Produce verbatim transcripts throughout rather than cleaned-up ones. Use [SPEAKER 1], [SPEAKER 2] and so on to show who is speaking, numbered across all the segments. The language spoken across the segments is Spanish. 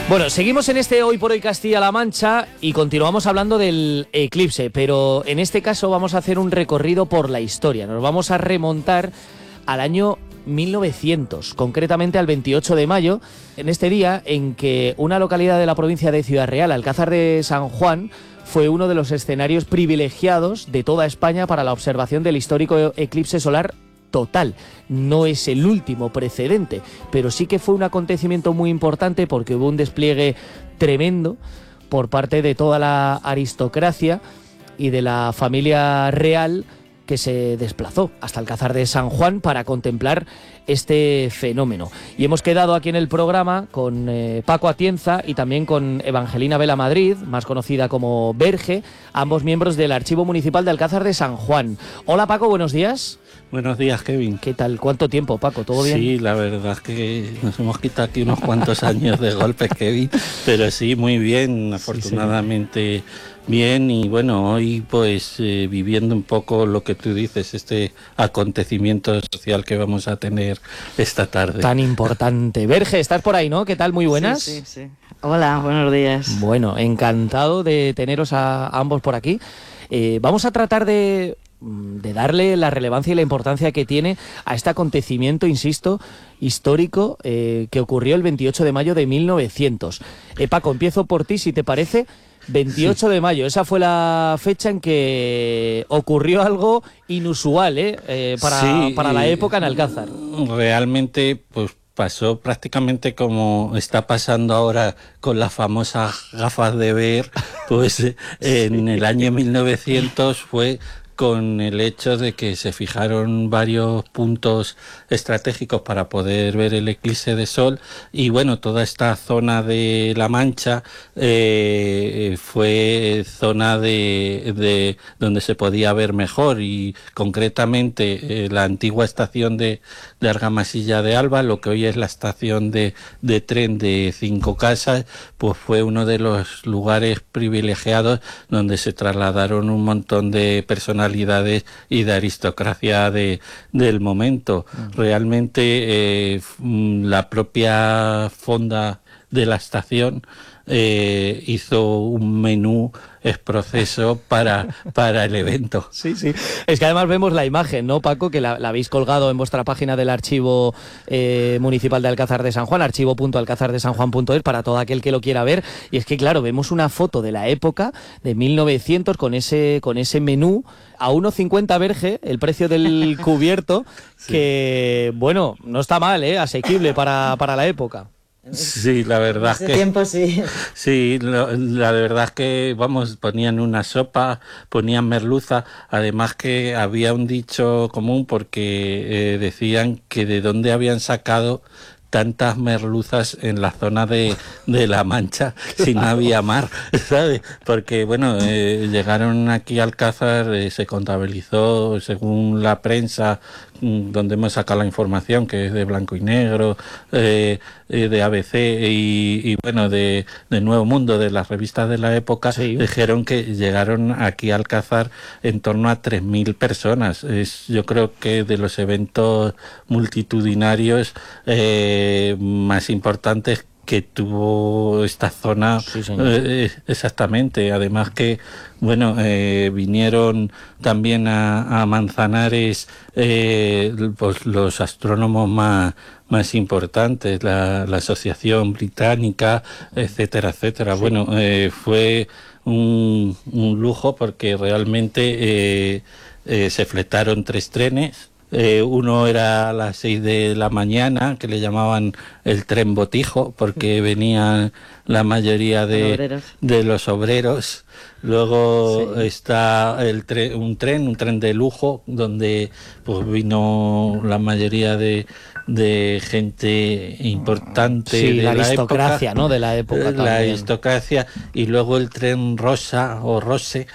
[SPEAKER 1] Bueno, seguimos en este Hoy por Hoy Castilla-La Mancha y continuamos hablando del eclipse, pero en este caso vamos a hacer un recorrido por la historia. Nos vamos a remontar al año mil novecientos, concretamente al veintiocho de mayo, en este día en que una localidad de la provincia de Ciudad Real, Alcázar de San Juan, fue uno de los escenarios privilegiados de toda España para la observación del histórico eclipse solar total. No es el último precedente, pero sí que fue un acontecimiento muy importante porque hubo un despliegue tremendo por parte de toda la aristocracia y de la familia real que se desplazó hasta Alcázar de San Juan para contemplar este fenómeno. Y hemos quedado aquí en el programa con eh, Paco Atienza y también con Evangelina Vela Madrid, más conocida como Verge, ambos miembros del Archivo Municipal de Alcázar de San Juan. Hola Paco, buenos días.
[SPEAKER 2] Buenos días, Kevin.
[SPEAKER 1] ¿Qué tal? ¿Cuánto tiempo, Paco? ¿Todo bien?
[SPEAKER 2] Sí, la verdad es que nos hemos quitado aquí unos cuantos años de golpe, Kevin, pero sí, muy bien, afortunadamente. Sí, bien, y bueno, hoy pues eh, viviendo un poco lo que tú dices, este acontecimiento social que vamos a tener esta tarde.
[SPEAKER 1] Tan importante. Verge, estás por ahí, ¿no? ¿Qué tal? Muy buenas.
[SPEAKER 3] Sí, sí, sí. Hola, buenos días.
[SPEAKER 1] Bueno, encantado de teneros a, a ambos por aquí. Eh, vamos a tratar de... de darle la relevancia y la importancia que tiene a este acontecimiento, insisto, histórico eh, que ocurrió el veintiocho de mayo de mil novecientos. Eh, Paco, empiezo por ti, si te parece. veintiocho de mayo, esa fue la fecha en que ocurrió algo inusual ¿eh? Eh, para,
[SPEAKER 2] sí,
[SPEAKER 1] para la época en Alcázar.
[SPEAKER 2] Realmente, pues pasó prácticamente como está pasando ahora con las famosas gafas de ver, pues en sí. el año mil novecientos fue con el hecho de que se fijaron varios puntos estratégicos para poder ver el eclipse de sol, y bueno, toda esta zona de La Mancha eh, fue zona de, de donde se podía ver mejor, y concretamente eh, la antigua estación de, de Argamasilla de Alba, lo que hoy es la estación de, de tren de Cinco Casas, pues fue uno de los lugares privilegiados donde se trasladaron un montón de personas y de aristocracia de, del momento. Realmente eh, la propia fonda de la estación eh, hizo un menú exproceso para, para el evento.
[SPEAKER 1] Sí, sí. Es que además vemos la imagen, ¿no, Paco? Que la, la habéis colgado en vuestra página del Archivo eh, Municipal de Alcázar de San Juan, archivo punto alcázar de san juan punto es, para todo aquel que lo quiera ver. Y es que, claro, vemos una foto de la época de mil novecientos con ese, con ese menú a uno cincuenta Verge, el precio del cubierto, sí. Que, bueno, no está mal, ¿eh? Asequible para, para la época.
[SPEAKER 2] Sí, la verdad
[SPEAKER 3] Ese
[SPEAKER 2] que
[SPEAKER 3] tiempo sí.
[SPEAKER 2] Sí, lo, la verdad es que vamos, ponían una sopa, ponían merluza, además que había un dicho común porque eh, decían que de dónde habían sacado tantas merluzas en la zona de, de La Mancha si no había mar, ¿sabes? Porque, bueno, eh, llegaron aquí a Alcázar, eh, se contabilizó, según la prensa, donde hemos sacado la información, que es de Blanco y Negro, eh, eh, de A B C y, y bueno, de, de Nuevo Mundo, de las revistas de la época, sí. Dijeron que llegaron aquí a Alcázar en torno a tres mil personas. Es, yo creo que de los eventos multitudinarios eh, más importantes que tuvo esta zona, sí, eh, exactamente. Además que, bueno, eh, vinieron también a, a Manzanares eh, pues los astrónomos más, más importantes, la, la Asociación Británica, etcétera, etcétera. Sí. Bueno, eh, fue un, un lujo porque realmente eh, eh, se fletaron tres trenes. Eh, uno era a las seis de la mañana, que le llamaban el tren botijo, porque venían la mayoría de, de los obreros. Luego sí. está el tre un tren, un tren de lujo, donde pues vino la mayoría de, de gente importante
[SPEAKER 1] sí,
[SPEAKER 2] de
[SPEAKER 1] la,
[SPEAKER 2] la
[SPEAKER 1] aristocracia,
[SPEAKER 2] época,
[SPEAKER 1] ¿no? De la época
[SPEAKER 2] la
[SPEAKER 1] también.
[SPEAKER 2] aristocracia, y luego el tren rosa o rose,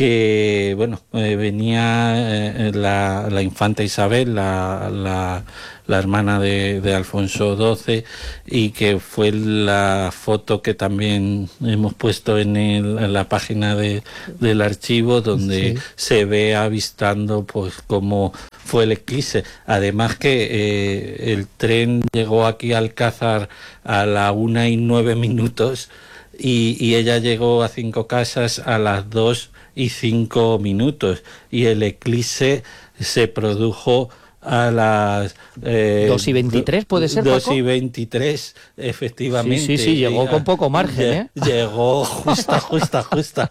[SPEAKER 2] que bueno, eh, venía eh, la, la infanta Isabel, la, la, la hermana de, de Alfonso doce, y que fue la foto que también hemos puesto en, el, en la página de, del archivo, donde sí. se ve avistando pues como fue el eclipse. Además que eh, el tren llegó aquí a Alcázar a la una y nueve minutos y, y ella llegó a Cinco Casas a las dos y cinco minutos y el eclipse se produjo a las
[SPEAKER 1] eh, dos y veintitrés, ¿puede ser, Paco?
[SPEAKER 2] dos y veintitrés, efectivamente.
[SPEAKER 1] Sí, sí, sí, llegó con poco margen, ¿eh?
[SPEAKER 2] Llegó justa, justa, justa.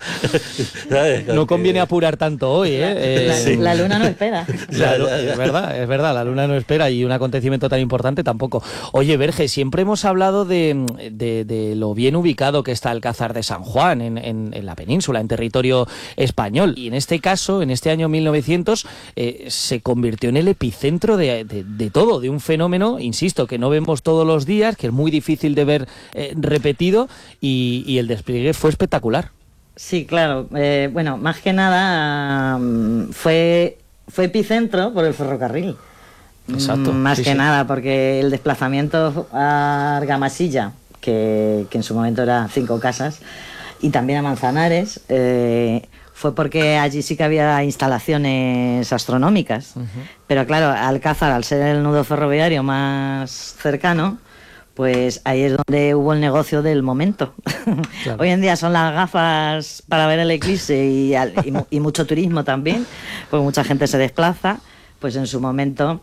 [SPEAKER 1] No conviene apurar tanto hoy, ¿eh?
[SPEAKER 3] La, sí. la luna no espera.
[SPEAKER 1] La, es verdad, es verdad, la luna no espera y un acontecimiento tan importante tampoco. Oye, Verge, siempre hemos hablado de, de, de lo bien ubicado que está Alcázar de San Juan en, en, en la península, en territorio español. Y en este caso, en este año mil novecientos, eh, se convirtió en el epicentro centro de, de, de todo, de un fenómeno, insisto, que no vemos todos los días, que es muy difícil de ver eh, repetido y, y el despliegue fue espectacular.
[SPEAKER 3] Sí, claro. Eh, bueno, más que nada um, fue, fue epicentro por el ferrocarril.
[SPEAKER 1] Exacto.
[SPEAKER 3] Más
[SPEAKER 1] sí,
[SPEAKER 3] que
[SPEAKER 1] sí.
[SPEAKER 3] nada, porque el desplazamiento a Argamasilla, que, que en su momento era Cinco Casas, y también a Manzanares, eh, fue porque allí sí que había instalaciones astronómicas. Uh-huh. Pero claro, Alcázar, al ser el nudo ferroviario más cercano, pues ahí es donde hubo el negocio del momento. Claro. Hoy en día son las gafas para ver el eclipse y, y, y mucho turismo también, porque mucha gente se desplaza. Pues en su momento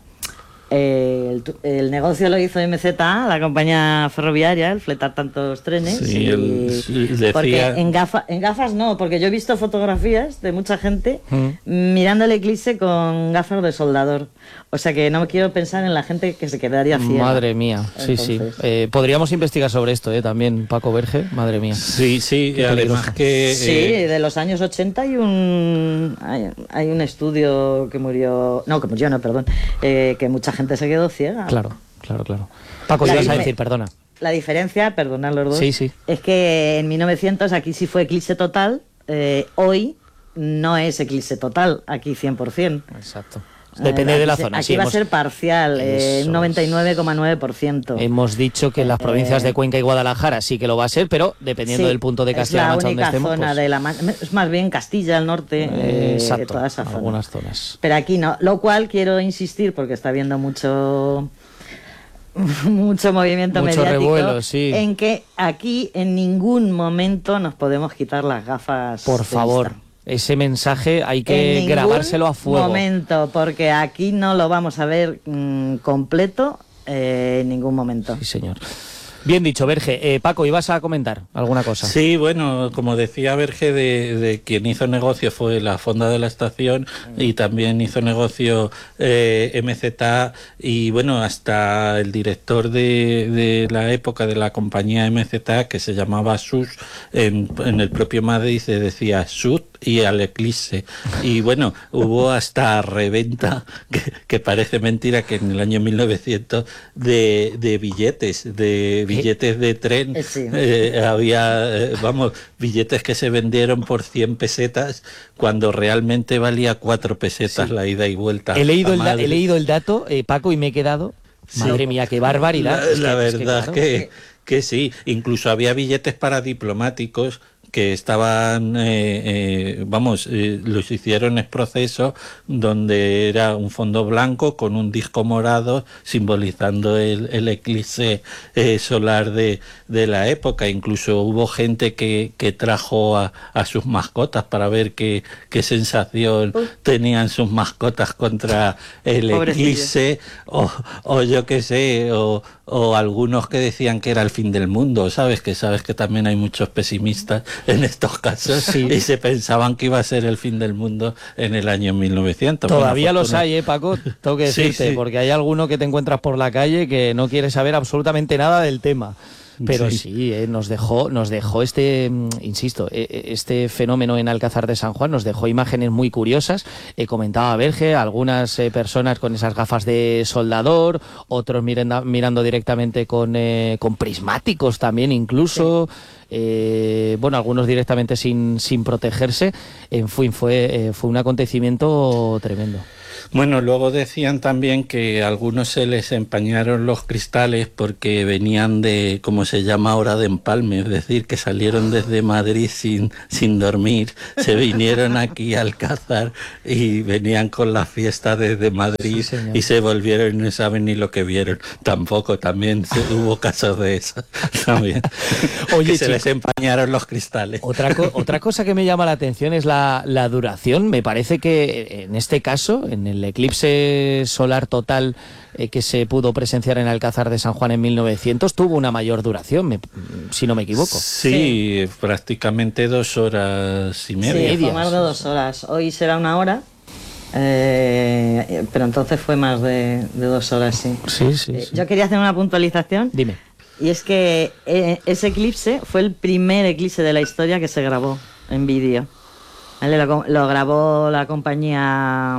[SPEAKER 3] eh, el, el negocio lo hizo M Z A, la compañía ferroviaria, el fletar tantos trenes.
[SPEAKER 2] Sí,
[SPEAKER 3] y,
[SPEAKER 2] el, sí, decía...
[SPEAKER 3] Porque en, gafa, en gafas no, porque yo he visto fotografías de mucha gente mm. mirando el eclipse con gafas de soldador. O sea que no quiero pensar en la gente que se quedaría ciega.
[SPEAKER 1] Madre mía, sí, Entonces... sí. Eh, podríamos investigar sobre esto, eh, también, Paco Verge, madre mía.
[SPEAKER 2] Sí, sí, y además que...
[SPEAKER 3] Sí, eh... de los años ochenta hay un hay, hay un estudio que murió... No, que murió, no, perdón. Eh, que mucha gente se quedó ciega.
[SPEAKER 1] Claro, claro, claro. Paco, ibas a decir, perdona.
[SPEAKER 3] La diferencia, perdonad los dos,
[SPEAKER 1] sí, sí.
[SPEAKER 3] es que en mil novecientos aquí sí fue eclipse total, eh, hoy no es eclipse total, aquí cien por ciento.
[SPEAKER 1] Exacto. Depende de la
[SPEAKER 3] se,
[SPEAKER 1] zona.
[SPEAKER 3] Aquí
[SPEAKER 1] sí,
[SPEAKER 3] va
[SPEAKER 1] hemos...
[SPEAKER 3] a ser parcial, eh, noventa y nueve coma nueve por ciento.
[SPEAKER 1] Hemos dicho que en las provincias de Cuenca y Guadalajara sí que lo va a ser, pero dependiendo sí, del punto de Castilla-La Mancha donde estemos...
[SPEAKER 3] Zona
[SPEAKER 1] pues...
[SPEAKER 3] de la, es más bien Castilla, el norte,
[SPEAKER 1] eh,
[SPEAKER 3] eh,
[SPEAKER 1] exacto,
[SPEAKER 3] toda esa zona.
[SPEAKER 1] Algunas zonas.
[SPEAKER 3] Pero aquí no, lo cual quiero insistir, porque está habiendo mucho... mucho movimiento
[SPEAKER 1] mucho
[SPEAKER 3] mediático
[SPEAKER 1] revuelo, sí.
[SPEAKER 3] en que aquí en ningún momento nos podemos quitar las gafas.
[SPEAKER 1] Por favor.
[SPEAKER 3] Vista.
[SPEAKER 1] Ese mensaje hay que grabárselo a fuego.
[SPEAKER 3] En ningún momento, porque aquí no lo vamos a ver mmm, completo eh, en ningún momento.
[SPEAKER 1] Sí, señor. Bien dicho, Verge. Eh, Paco, ¿ibas a comentar alguna cosa?
[SPEAKER 2] Sí, bueno, como decía Verge, de, de quien hizo negocio fue la Fonda de la Estación y también hizo negocio eh, M Z A y bueno, hasta el director de, de la época de la compañía M Z A, que se llamaba Sus, en, en el propio Madrid se decía Sus y al eclipse. Y bueno, hubo hasta reventa, que, que parece mentira, que en el año mil novecientos de, de billetes, de billetes de tren,
[SPEAKER 3] sí.
[SPEAKER 2] eh, había, eh, vamos, billetes que se vendieron por cien pesetas cuando realmente valía cuatro pesetas sí. la ida y vuelta.
[SPEAKER 1] He leído, el, da, he leído el dato, eh, Paco, y me he quedado, sí. madre mía, qué barbaridad.
[SPEAKER 2] La,
[SPEAKER 1] es que,
[SPEAKER 2] la verdad
[SPEAKER 1] es que, claro,
[SPEAKER 2] que, que sí, incluso había billetes para diplomáticos que estaban, eh, eh, vamos, eh, los hicieron en proceso donde era un fondo blanco con un disco morado simbolizando el, el eclipse eh, solar de, de la época. Incluso hubo gente que, que trajo a, a sus mascotas para ver qué, qué sensación Uy. tenían sus mascotas contra el eclipse o, o yo qué sé, o, o algunos que decían que era el fin del mundo, ¿sabes? Que sabes que también hay muchos pesimistas en estos casos sí. y se pensaban que iba a ser el fin del mundo en el año mil novecientos.
[SPEAKER 1] Todavía los hay, ¿eh, Paco? Tengo que decirte, sí, sí. porque hay alguno que te encuentras por la calle que no quiere saber absolutamente nada del tema. Pero sí, sí eh, nos dejó, nos dejó este, insisto, eh, este fenómeno en Alcázar de San Juan, nos dejó imágenes muy curiosas. Eh, comentaba Verge, algunas eh, personas con esas gafas de soldador, otros mirando, mirando directamente con, eh, con prismáticos también incluso. Sí. Eh, bueno, algunos directamente sin, sin protegerse. En fin, fue, eh, fue un acontecimiento tremendo.
[SPEAKER 2] Bueno, luego decían también que a algunos se les empañaron los cristales porque venían de, como se llama ahora, de empalme, es decir, que salieron desde Madrid sin, sin dormir, se vinieron aquí a Alcázar y venían con la fiesta desde Madrid, sí, y se volvieron y no saben ni lo que vieron. Tampoco, también se, hubo casos de eso, también. Oye, que se chico, les empañaron los cristales.
[SPEAKER 1] Otra, co otra cosa que me llama la atención es la, la duración. Me parece que en este caso, en el eclipse solar total eh, que se pudo presenciar en Alcázar de San Juan en mil novecientos, tuvo una mayor duración, me, si no me equivoco.
[SPEAKER 2] Sí, sí, prácticamente dos horas y media.
[SPEAKER 3] Sí, fue más de dos horas. Hoy será una hora, eh, pero entonces fue más de, de dos horas, sí.
[SPEAKER 1] Sí, sí,
[SPEAKER 3] eh,
[SPEAKER 1] sí.
[SPEAKER 3] Yo quería hacer una puntualización.
[SPEAKER 1] Dime.
[SPEAKER 3] Y es que eh, ese eclipse fue el primer eclipse de la historia que se grabó en vídeo. ¿Vale? Lo, lo grabó la compañía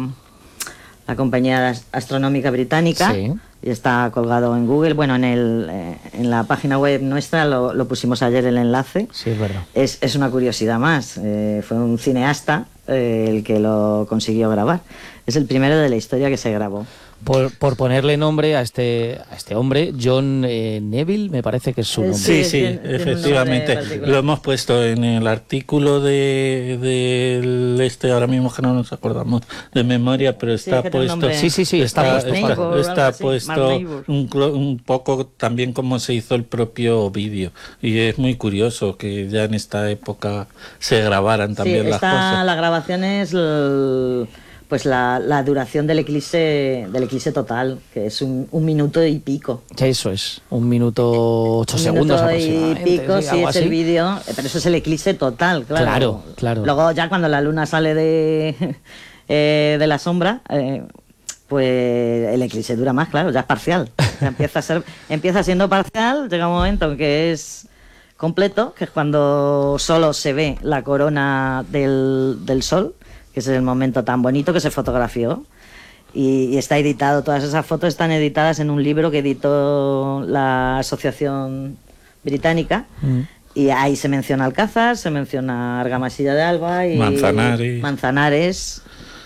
[SPEAKER 3] la compañía astronómica británica, sí, y está colgado en Google. Bueno, en el eh, en la página web nuestra lo, lo pusimos ayer el enlace.
[SPEAKER 1] Sí, es verdad.
[SPEAKER 3] Es, es una curiosidad más. Eh, fue un cineasta eh, el que lo consiguió grabar. Es el primero de la historia que se grabó.
[SPEAKER 1] Por, por ponerle nombre a este a este hombre, John eh, Neville, me parece que es su nombre.
[SPEAKER 2] Sí, sí, sí, efectivamente. Lo hemos puesto en el artículo de, de este, ahora mismo que no nos acordamos de memoria, pero está sí, puesto...
[SPEAKER 1] Sí, sí, sí, está,
[SPEAKER 2] está, está, está, está puesto un, un poco también como se hizo el propio vídeo. Y es muy curioso que ya en esta época se grabaran también
[SPEAKER 3] sí,
[SPEAKER 2] las cosas.
[SPEAKER 3] La grabación es... El... pues la, la duración del eclipse del eclipse total, que es un, un minuto y pico.
[SPEAKER 1] Eso es, un minuto ocho
[SPEAKER 3] un
[SPEAKER 1] segundos
[SPEAKER 3] minuto
[SPEAKER 1] aproximadamente.
[SPEAKER 3] Y pico, sí, sí es
[SPEAKER 1] así.
[SPEAKER 3] El vídeo, pero eso es el eclipse total, claro.
[SPEAKER 1] Claro, claro.
[SPEAKER 3] Luego ya cuando la luna sale de, eh, de la sombra, eh, pues el eclipse dura más, claro, ya es parcial. Ya empieza, a ser, empieza siendo parcial, llega un momento en que es completo, que es cuando solo se ve la corona del, del sol, que es el momento tan bonito que se fotografió, y, y está editado, todas esas fotos están editadas en un libro que editó la Asociación Británica, mm. y ahí se menciona Alcázar, se menciona Argamasilla de Alba y
[SPEAKER 2] Manzanares,
[SPEAKER 3] Manzanares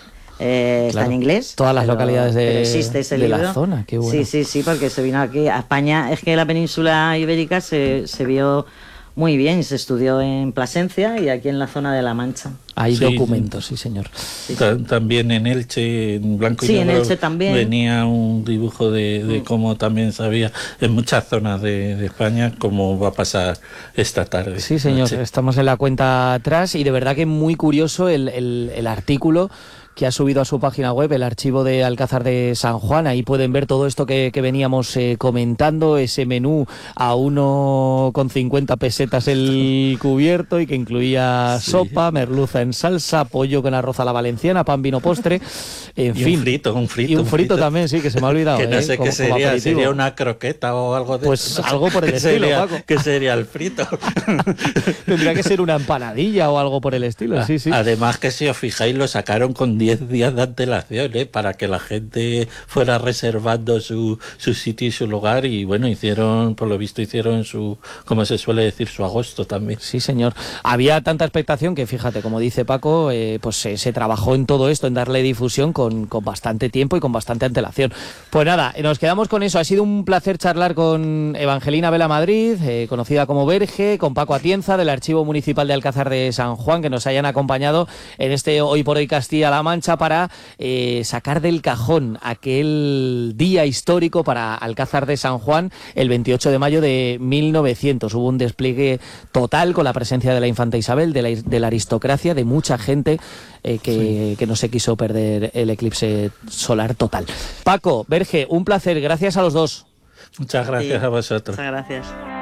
[SPEAKER 3] eh,
[SPEAKER 1] claro,
[SPEAKER 3] está en inglés.
[SPEAKER 1] Todas las
[SPEAKER 3] pero,
[SPEAKER 1] localidades de,
[SPEAKER 3] existe ese
[SPEAKER 1] de
[SPEAKER 3] libro.
[SPEAKER 1] la zona, qué bueno.
[SPEAKER 3] Sí, sí, sí, porque se vino aquí a España, es que la península ibérica se, se vio muy bien, se estudió en Plasencia y aquí en la zona de La Mancha.
[SPEAKER 1] Hay
[SPEAKER 2] sí,
[SPEAKER 1] documentos, sí, señor.
[SPEAKER 2] Sí, sí. También en Elche, en blanco y
[SPEAKER 3] sí,
[SPEAKER 2] negro,
[SPEAKER 3] en Elche también.
[SPEAKER 2] venía un dibujo de, de
[SPEAKER 3] mm.
[SPEAKER 2] cómo también sabía en muchas zonas de, de España cómo va a pasar esta tarde.
[SPEAKER 1] Sí, señor,
[SPEAKER 2] noche.
[SPEAKER 1] Estamos en la cuenta atrás y de verdad que muy curioso el, el, el artículo que ha subido a su página web, el archivo de Alcázar de San Juan. Ahí pueden ver todo esto que, que veníamos eh, comentando, ese menú a uno con cincuenta pesetas el cubierto y que incluía sí. sopa, merluza en salsa, pollo con arroz a la valenciana, pan, vino, postre, en
[SPEAKER 2] y
[SPEAKER 1] fin.
[SPEAKER 2] un frito, un frito.
[SPEAKER 1] Y un frito,
[SPEAKER 2] frito
[SPEAKER 1] también, sí, que se me ha olvidado.
[SPEAKER 2] que no
[SPEAKER 1] eh,
[SPEAKER 2] sé
[SPEAKER 1] como,
[SPEAKER 2] qué sería,
[SPEAKER 1] como
[SPEAKER 2] sería una croqueta o algo de
[SPEAKER 1] Pues
[SPEAKER 2] eso.
[SPEAKER 1] algo por el
[SPEAKER 2] ¿Qué
[SPEAKER 1] estilo,
[SPEAKER 2] sería,
[SPEAKER 1] Paco.
[SPEAKER 2] ¿Qué sería el frito?
[SPEAKER 1] Tendría que ser una empanadilla o algo por el estilo, sí, sí.
[SPEAKER 2] Además que si os fijáis lo sacaron con diez días de antelación, ¿eh? Para que la gente fuera reservando su, su sitio y su lugar, y bueno, hicieron, por lo visto hicieron su, como se suele decir, su agosto también.
[SPEAKER 1] Sí, señor. Había tanta expectación que, fíjate, como dice Paco, eh, pues eh, se trabajó en todo esto, en darle difusión con, con bastante tiempo y con bastante antelación. Pues nada, nos quedamos con eso. Ha sido un placer charlar con Evangelina Vela Madrid, eh, conocida como Verge, con Paco Atienza del Archivo Municipal de Alcázar de San Juan, que nos hayan acompañado en este Hoy por Hoy Castilla-La Mancha para Eh, sacar del cajón aquel día histórico para Alcázar de San Juan, el veintiocho de mayo de mil novecientos. Hubo un despliegue total con la presencia de la infanta Isabel, de la, de la aristocracia, de mucha gente eh, que, sí. que no se quiso perder el eclipse solar total. Paco, Verge, un placer, gracias a los dos.
[SPEAKER 2] Muchas gracias sí. a vosotros.
[SPEAKER 3] Muchas gracias.